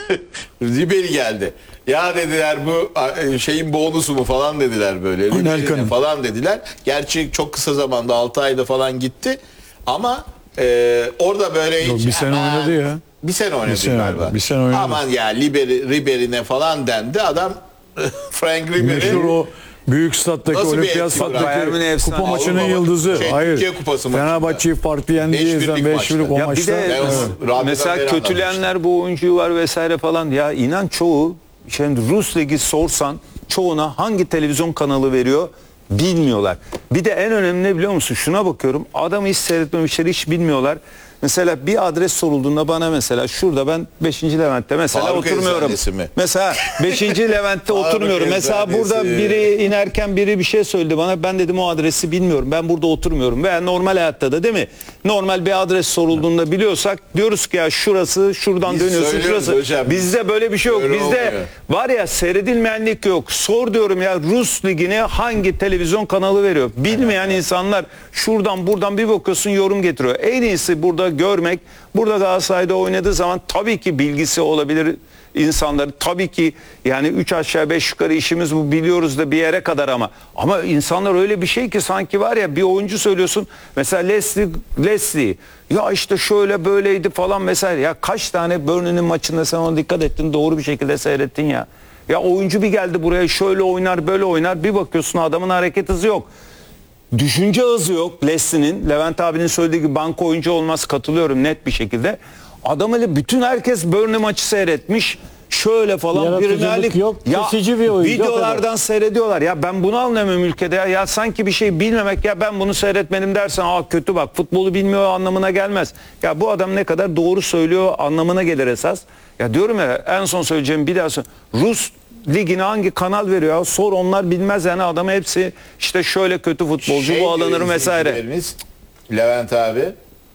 Ribery geldi. Ya dediler bu şeyin bonusu mu falan dediler böyle. Ribery'nin falan dediler. Gerçi çok kısa zamanda 6 ayda falan gitti. Ama orada böyle Yok, bir sene oynadı ya. Bir sene oynadı galiba. Bir sene oynadı. Aman ya Ribery'ne falan dendi. Adam Frank Ribery. Meşhur o büyük stattaki, olimpiyat stattaki kupa maçının yıldızı. Hayır. Fenerbahçe'yi farklı yendi. 5-1'lik o maçta. Bir de mesela kötüleyenler bu oyuncuyu var vesaire falan. Ya inan çoğu, şimdi Rus Ligi sorsan çoğuna hangi televizyon kanalı veriyor bilmiyorlar. Bir de en önemli ne biliyor musun? Şuna bakıyorum. Adamı hiç seyretmemişler, hiç bilmiyorlar. Mesela bir adres sorulduğunda bana mesela şurada ben 5. Levent'te mesela Faruk oturmuyorum. Mesela 5. Levent'te oturmuyorum. Mesela burada biri inerken biri bir şey söyledi bana. Ben dedim o adresi bilmiyorum. Ben burada oturmuyorum. Veya normal hayatta da değil mi? Normal bir adres sorulduğunda biliyorsak diyoruz ki ya şurası, şuradan dönüyorsun şurası. Hocam, bizde böyle bir şey yok. Bizde olmuyor. Var ya seyredilmeyenlik yok. Sor diyorum ya Rus Ligi'ni hangi televizyon kanalı veriyor? Bilmeyen insanlar şuradan buradan bir bakıyorsun yorum getiriyor. En iyisi burada görmek, burada Galatasaray'da oynadığı zaman tabii ki bilgisi olabilir insanların, tabii ki yani 3 aşağı 5 yukarı işimiz bu, biliyoruz da bir yere kadar ama insanlar öyle bir şey ki sanki var ya bir oyuncu söylüyorsun mesela Leslie ya işte şöyle böyleydi falan vesaire, ya kaç tane Burnley'nin maçında sen ona dikkat ettin, doğru bir şekilde seyrettin ya oyuncu bir geldi buraya şöyle oynar böyle oynar, bir bakıyorsun adamın hareket hızı yok. Düşünce hızı yok Leslie'nin. Levent abinin söylediği gibi banko oyuncu olmaz, katılıyorum net bir şekilde. Adam öyle bütün herkes Burnley maçı seyretmiş. Şöyle falan bir yok. Kesici bir oyuncu. Videolardan seyrediyorlar. Ya ben bunu anlamıyorum ülkede ya. Ya sanki bir şey bilmemek, ya ben bunu seyretmedim dersen kötü bak futbolu bilmiyor anlamına gelmez. Ya bu adam ne kadar doğru söylüyor anlamına gelir esas. Ya diyorum ya, en son söyleyeceğim bir daha Rus Ligine hangi kanal veriyor? Sor, onlar bilmez yani, adamı hepsi işte şöyle kötü futbolcu bu alınır vesaire. Levent abi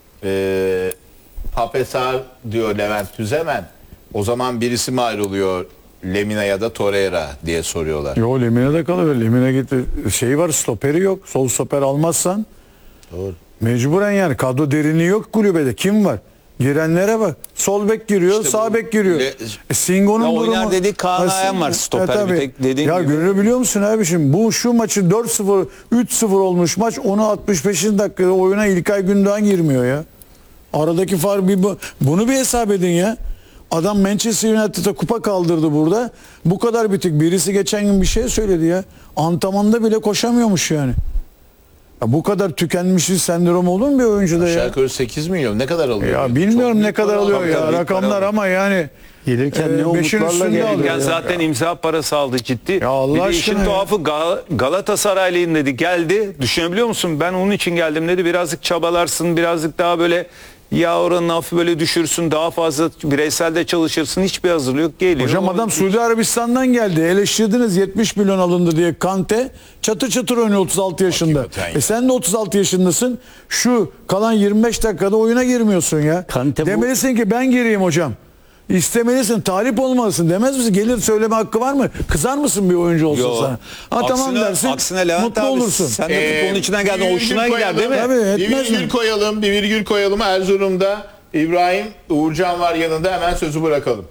Papesar diyor Levent Tüzemen. O zaman birisi mi ayrılıyor, Lemina ya da Torreira diye soruyorlar. Yo, Lemina'da kalıyor. Lemina gitti. Şey var, stoperi yok. Sol stoper almazsan doğru. Mecburen yani kadro derinliği yok kulübede. Kim var? Girenlere bak. Sol bek giriyor, işte sağ bek giriyor. Singo'nun durumu. Oynar dedik, Kaan Ayhan var stoper bir tek dediğin ya gibi. Ya biliyor musun abi şimdi bu şu maçı 4-0 3-0 olmuş maç, onu 65. dakikada oyuna İlkay Gündoğan girmiyor ya. Aradaki fark bunu bir hesap edin ya. Adam Manchester United'a kupa kaldırdı burada. Bu kadar bitik. Birisi geçen gün bir şey söyledi ya. Antrenmanda bile koşamıyormuş yani. Ya bu kadar tükenmişlik sendromu olur mu bir oyuncuda ya? Aşağı yukarı 8 milyon ne kadar alıyor? Ya bilmiyorum ne kadar alıyor ya rakamlar ama yani gelirken ne umutlarla gelirken zaten imza parası aldı ciddi. Ya Allah bir de işin tuhafı Galatasaraylıyım dedi, geldi, düşünebiliyor musun? Ben onun için geldim dedi, birazcık çabalarsın, birazcık daha böyle ya oranın hafif böyle düşürsün, daha fazla bireysel de çalışırsın, hiçbir hazırlığı yok, geliyor. Hocam adam Suudi Arabistan'dan geldi, eleştirdiniz 70 milyon alındı diye. Kante çatır çatır oynuyor 36 yaşında. Sen de 36 yaşındasın, şu kalan 25 dakikada oyuna girmiyorsun ya. Demelisin ki ben gireyim hocam. İstemelisin, talip olmalısın demez misin? Gelir söyleme hakkı var mı? Kızar mısın bir oyuncu olsa sana? Tamam dersin, aksine Levent mutlu abi, olursun. Sen de futbolun içinden geldin, hoşuna gider değil mi? Tabii, bir virgül koyalım. Erzurum'da İbrahim Uğurcan var yanında, hemen sözü bırakalım.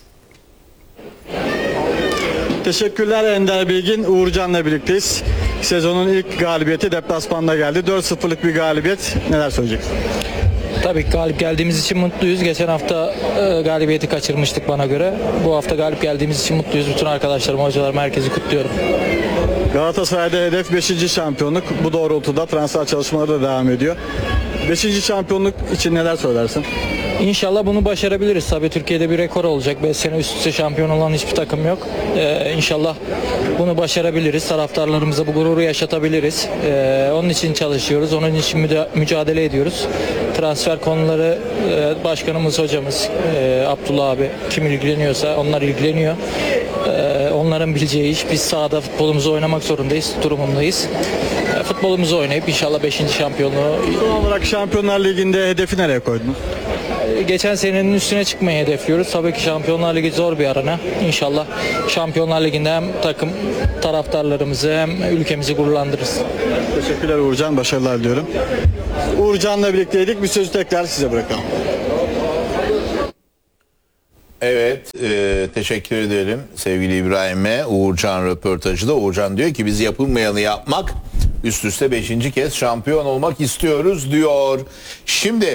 Teşekkürler Ender Bilgin. Uğurcan'la birlikteyiz. Sezonun ilk galibiyeti deplasmanda geldi. 4-0'lık bir galibiyet. Neler söyleyeceksin? Tabii ki galip geldiğimiz için mutluyuz. Geçen hafta galibiyeti kaçırmıştık bana göre. Bu hafta galip geldiğimiz için mutluyuz. Bütün arkadaşlarım, hocalarım, herkesi kutluyorum. Galatasaray'da hedef 5. şampiyonluk. Bu doğrultuda transfer çalışmaları da devam ediyor. 5. şampiyonluk için neler söylersin? İnşallah bunu başarabiliriz. Tabii Türkiye'de bir rekor olacak. 5 sene üst üste şampiyon olan hiçbir takım yok. İnşallah bunu başarabiliriz. Taraftarlarımıza bu gururu yaşatabiliriz. Onun için çalışıyoruz. Onun için mücadele ediyoruz. Transfer konuları başkanımız, hocamız, Abdullah abi, kim ilgileniyorsa onlar ilgileniyor. Onların bileceği iş. Biz sahada futbolumuzu oynamak zorundayız, durumundayız. Futbolumuzu oynayıp inşallah 5. şampiyonluğu... Son olarak Şampiyonlar Ligi'nde hedefi nereye koydunuz? Geçen senenin üstüne çıkmayı hedefliyoruz. Tabii ki Şampiyonlar Ligi zor bir arena. İnşallah Şampiyonlar Ligi'nde hem takım taraftarlarımızı hem ülkemizi gururlandırırız. Teşekkürler Uğurcan, başarılar diliyorum. Uğurcan'la birlikteydik. Bir sözü tekrar size bırakalım. Evet, teşekkür ederim sevgili İbrahim'e. Uğurcan röportajı da. Uğurcan diyor ki biz yapılmayanı yapmak, üst üste 5. kez şampiyon olmak istiyoruz diyor. Şimdi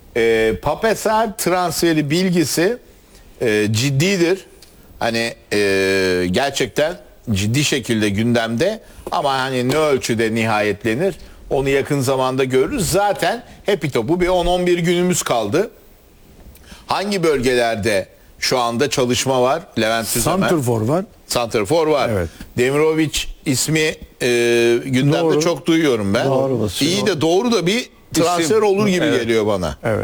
Pape transferi bilgisi ciddidir. Hani gerçekten ciddi şekilde gündemde, ama hani ne ölçüde nihayetlenir onu yakın zamanda görürüz. Zaten Happy Top'u bir 10-11 günümüz kaldı. Hangi bölgelerde şu anda çalışma var? Levent Tüzemen. Santrfor var. Santrfor var. Evet. Demirovic ismi gündemde Doğru. çok duyuyorum ben. Doğru. İyi de doğru da bir transfer olur gibi geliyor bana. Evet.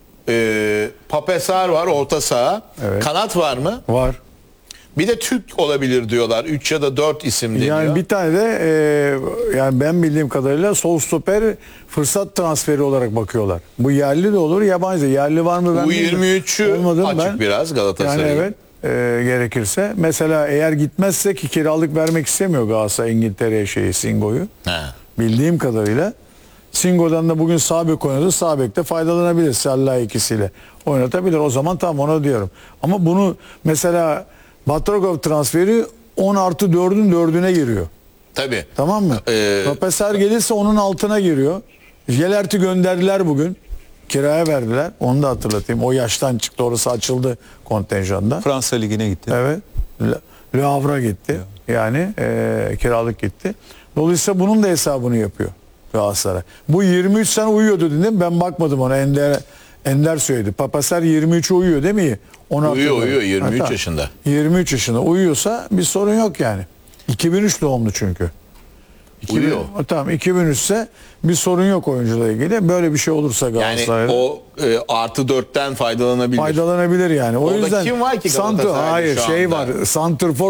Pape Sarr var, orta saha. Evet. Kanat var mı? Var. Bir de Türk olabilir diyorlar. 3 ya da 4 isim deniyor. Yani bir tane de yani ben bildiğim kadarıyla sol stoper fırsat transferi olarak bakıyorlar. Bu yerli de olur, yabancı da. Yerli var mı ben bilmiyorum. U23'ü Olmadım açık ben. biraz Galatasaray'ın. Yani evet, gerekirse. Mesela eğer gitmezse, ki kiralık vermek istemiyor Galatasaray İngiltere'ye Singo'yu. He. Bildiğim kadarıyla. Singo'dan da bugün sağ bek oynadı. Sağ bekte faydalanabilir. Sallah ikisiyle oynatabilir. O zaman tam ona diyorum. Ama bunu mesela Batragov transferi 10+4'ün 4'üne giriyor. Tabii. Tamam mı? Pape Sarr gelirse onun altına giriyor. Gelert'i gönderdiler bugün. Kiraya verdiler. Onu da hatırlatayım. O yaştan çıktı. Orası açıldı kontenjanda. Fransa Ligi'ne gitti. Evet. Le Havre'a gitti. Yani kiralık gitti. Dolayısıyla bunun da hesabını yapıyor Galatasaray. Bu 23 sene uyuyordu dedim. Ben bakmadım ona. Ender söyledi. Pape Sarr 23'e uyuyor değil mi? Uyuyor 23 tamam. yaşında. 23 yaşında uyuyorsa bir sorun yok yani. 2003 doğumlu çünkü. Uyuyor. Tamam, 2003 ise bir sorun yok oyuncuyla ilgili. Böyle bir şey olursa Yani Galatasaray'da o artı 4'ten faydalanabilir. faydalanabilir yani. O Orada yüzden kim var ki Galatasaray'da hayır şu şey anda? var. Santrfor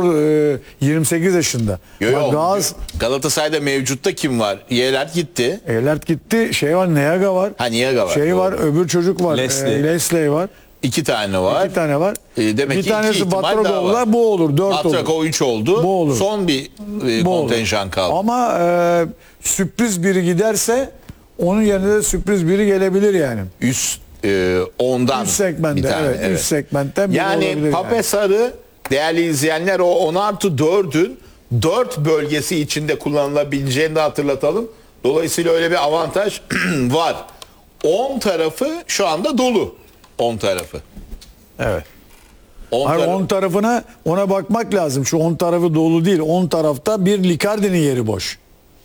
28 yaşında. Yok, Bak, Galatasaray'da mevcutta kim var? Yelert gitti. Elert gitti. Şey var, Neaga var. Ha, Niyaga var. Şey Doğru. var, öbür çocuk var. Leslie. Leslie var. 2 tane var. 2 tane var. Demek bir ki tanesi 2 ihtimal daha var. Batragov'la, bu olur. 4 olur. Batragov 3 oldu. Bu olur. Son bir Bu olur. kontenjan kaldı. Ama sürpriz biri giderse onun yerine de sürpriz biri gelebilir yani. Üst 10'dan Üst segmentte, bir tane. evet, üst segmentten biri Yani olabilir Pape yani. Sarr'ı değerli izleyenler o 10+4'ün 4 bölgesi içinde kullanılabileceğini de hatırlatalım. Dolayısıyla öyle bir avantaj var. 10 tarafı şu anda dolu. 10 tarafı. Evet. 10 Hayır, tarafı. 10 tarafına ona bakmak lazım. Şu 10 tarafı dolu değil. 10 tarafta bir Licardi'nin yeri boş.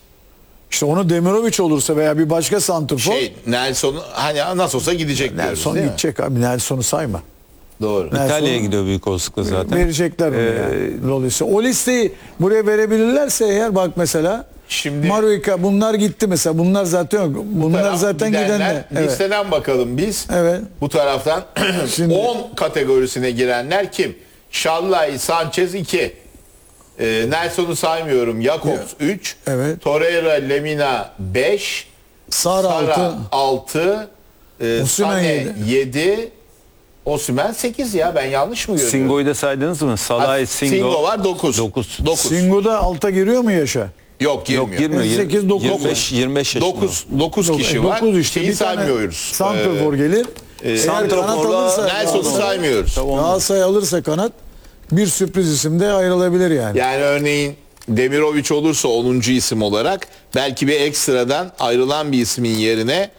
İşte onu Demirovic olursa veya bir başka santrfor, Nelson hani nasıl olsa gidecek diyoruz, Nelson değil mi? gidecek abi. Nelson'u sayma. Doğru. İtalya'ya gidiyor büyük olasılıkla zaten. Verecekler onu yani. Dolayısıyla o listeyi buraya verebilirlerse eğer, bak mesela Şimdi- Maruika, bunlar gitti mesela. Bunlar zaten yok. Bunlar Taraf zaten gidenler. Evet. Listeden bakalım biz. Evet. Bu taraftan Şimdi- 10 kategorisine girenler kim? Şallay, Sanchez 2. Nelson'u saymıyorum. Jakobs 3. Evet. Torreira, Lemina 5. Sara Sara 6. 6. Osimhen Sane 7. Osimhen 8 ya, ben yanlış mı görüyorum? Singo'yu da saydınız mı? Salah, Singo var 9. 9. 9. Singo'da alta giriyor mu yaşa? Yok, girmiyor. Yok girmiyor. 8, 9. 25 yaşında. 9 kişi var. 9 işte. Şeyi Bir tane saymıyoruz. santrfor gelir. Eğer santrforla kanat alırsa, Nelson'u saymıyoruz. Galatasaray alırsa kanat, bir sürpriz isim de ayrılabilir yani. Yani örneğin Demirovic olursa 10. isim olarak belki bir ekstradan ayrılan bir ismin yerine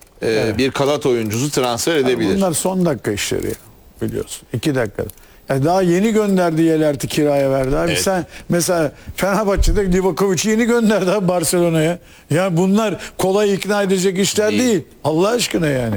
bir kanat oyuncusu transfer edebilir. Bunlar son dakika işleri ya, biliyorsun. 2 dakika. Yani daha yeni gönderdi, Yelert'i kiraya verdi abi. Evet. Sen mesela Fenerbahçe'de Livakovic'i yeni gönderdi abi Barcelona'ya. Ya bunlar kolay ikna edecek işler değil. Allah aşkına yani.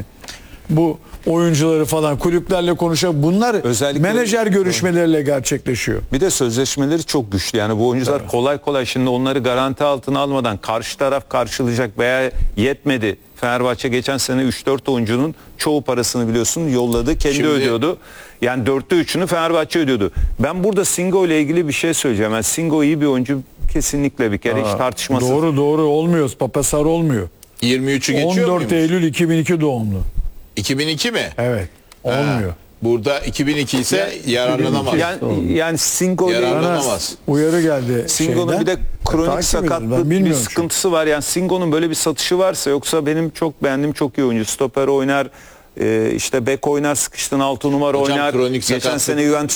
Bu oyuncuları falan kulüplerle konuşan, bunlar Özellikle- menajer görüşmeleriyle gerçekleşiyor. Bir de sözleşmeleri çok güçlü. Yani bu oyuncular kolay kolay şimdi onları garanti altına almadan karşı taraf karşılayacak veya yetmedi. Fenerbahçe geçen sene 3-4 oyuncunun çoğu parasını biliyorsun yolladı. Kendi Şimdi- ödüyordu. Yani 4'te 3'ünü Fenerbahçe ödüyordu. Ben burada Singo ile ilgili bir şey söyleyeceğim. Yani Singo iyi bir oyuncu kesinlikle, bir kere hiç tartışmasız. Doğru olmuyor. Pape Sarr olmuyor. 23'ü geçiyor 14 muymuş? Eylül 2002 doğumlu. 2002 mi? Evet. Olmuyor. Burada 2002 ise yararlanamaz. Yani Singo ile Yararlanamaz. Uyarı geldi Singo'nun şeyden. bir de kronik Takip ediyorum. Ben sakatlık bir bilmiyorum sıkıntısı var. Yani Singo'nun böyle bir satışı varsa, yoksa benim çok beğendiğim çok iyi oyuncu. Stoper oynar, işte bek oynar, sıkıştın 6 numara Hocam oynar. kronik Geçen sakatlık. sene Juventus